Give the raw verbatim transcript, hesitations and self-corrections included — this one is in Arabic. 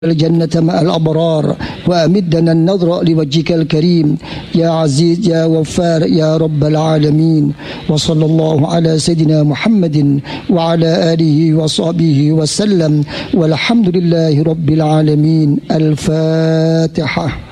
الجنة مع الأبرار، وأمدنا النظر لوجهك الكريم يا عزيز يا غفار يا رب العالمين. وصلى الله على سيدنا محمد وعلى آله وصحبه وسلم، والحمد لله رب العالمين. الفاتحة.